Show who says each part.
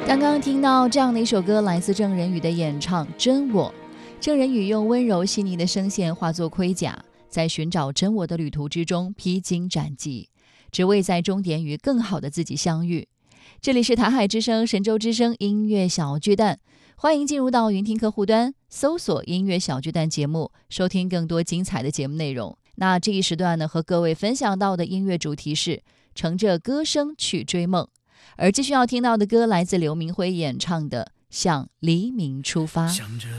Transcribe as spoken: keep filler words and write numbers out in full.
Speaker 1: 刚刚听到这样的一首歌，来自郑人宇的演唱《真我》。郑人宇用温柔细腻的声线化作盔甲，在寻找真我的旅途之中披荆斩棘，只为在终点与更好的自己相遇。这里是台海之声神州之声音乐小巨蛋，欢迎进入到云听客户端，搜索音乐小巨蛋节目，收听更多精彩的节目内容。那这一时段呢，和各位分享到的音乐主题是乘着歌声去追梦，而继续要听到的歌来自刘明辉演唱的《向黎明出发》。